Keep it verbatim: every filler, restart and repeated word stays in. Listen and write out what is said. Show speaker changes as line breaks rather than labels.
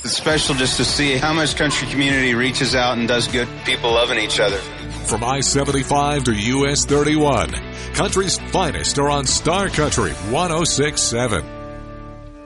It's special just to see how much country community reaches out and does good. People loving each other.
From I seventy-five to U S thirty-one, country's finest are on Star Country one oh six point seven.